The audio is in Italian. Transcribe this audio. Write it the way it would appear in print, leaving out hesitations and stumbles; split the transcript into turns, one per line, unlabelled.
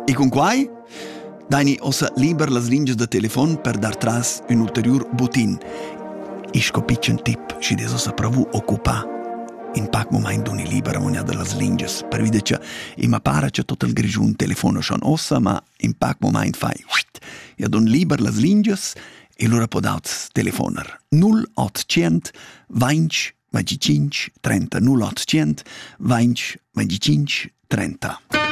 E con quai? Daini ossa liber las linges de telefon per dar tras un ulterior butin. I scopicen tip, si des ossa pravu occupa. In pac moment duni libera monia de las linges, per vide che ima para che tot il grigiun telefono schon ossa, ma in pac moment fai e don liber las linges e lura podauts telefoner 0800 20 25 30 0800 20 25 30.